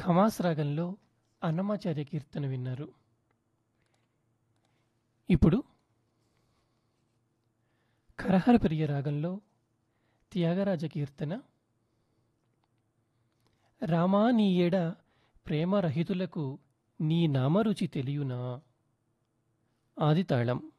ఖమాస్ రాగంలో అన్నమాచార్య కీర్తన విన్నారు. ఇప్పుడు కరహరప్రియ రాగంలో త్యాగరాజ కీర్తన. రామా నీ ఎడ ప్రేమరహితులకు నీ నామరుచి తెలియునా. ఆదితాళం.